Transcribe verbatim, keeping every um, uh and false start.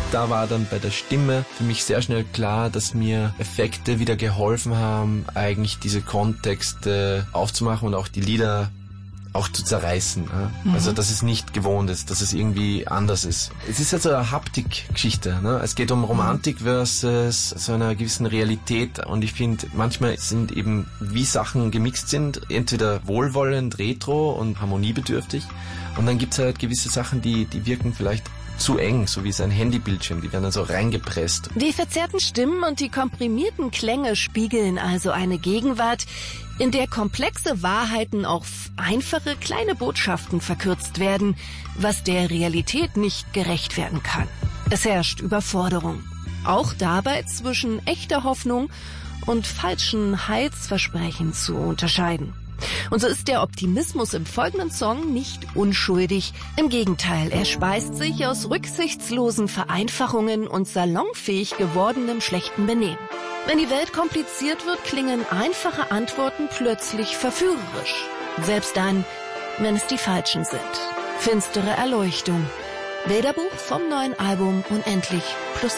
Da war dann bei der Stimme für mich sehr schnell klar, dass mir Effekte wieder geholfen haben, eigentlich diese Kontexte aufzumachen und auch die Lieder auch zu zerreißen. Ja? Mhm. Also, dass es nicht gewohnt ist, dass es irgendwie anders ist. Es ist also eine Haptik-Geschichte. Ne? Es geht um Romantik versus so einer gewissen Realität. Und ich finde, manchmal sind eben, wie Sachen gemixt sind, entweder wohlwollend, retro und harmoniebedürftig. Und dann gibt's halt gewisse Sachen, die, die wirken vielleicht zu eng, so wie sein Handybildschirm, die werden dann so reingepresst. Die verzerrten Stimmen und die komprimierten Klänge spiegeln also eine Gegenwart, in der komplexe Wahrheiten auf einfache kleine Botschaften verkürzt werden, was der Realität nicht gerecht werden kann. Es herrscht Überforderung. Auch dabei zwischen echter Hoffnung und falschen Heilsversprechen zu unterscheiden. Und so ist der Optimismus im folgenden Song nicht unschuldig. Im Gegenteil, er speist sich aus rücksichtslosen Vereinfachungen und salonfähig gewordenem schlechten Benehmen. Wenn die Welt kompliziert wird, klingen einfache Antworten plötzlich verführerisch. Selbst dann, wenn es die falschen sind. Finstere Erleuchtung. Bilderbuch vom neuen Album Unendlich plus